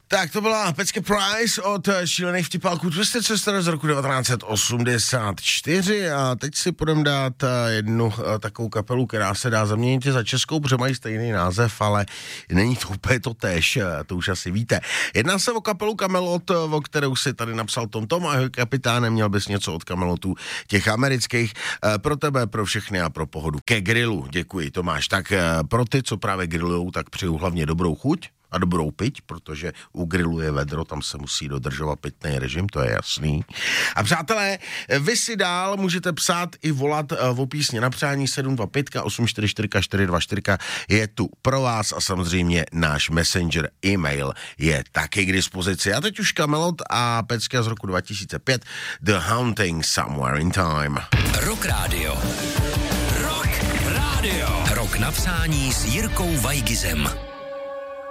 Tak to byla Pecka Price od šílených vtipálků Twisted Sister z roku 1984 a teď si půjdeme dát jednu takovou kapelu, která se dá zaměnit za českou, protože mají stejný název, ale není to úplně to též, to už asi víte. Jedná se o kapelu Kamelot, o kterou si tady napsal Tom a jeho kapitáne, měl bys něco od Kamelotů těch amerických, pro tebe, pro všechny a pro pohodu. Ke grilu, děkuji Tomáš. Tak pro ty, co právě grillujou, tak přeju hlavně dobrou chuť a dobrou piť, protože u grilu je vedro, tam se musí dodržovat pitný režim, to je jasný. A přátelé, vy si dál můžete psát i volat o písně na přání 725 844 424 je tu pro vás a samozřejmě náš messenger e-mail je taky k dispozici. A teď už Kamelot a pecka z roku 2005 The Haunting Somewhere in Time. Rock Radio. Rock Radio. Rock na přání s Jirkou Vajgizem.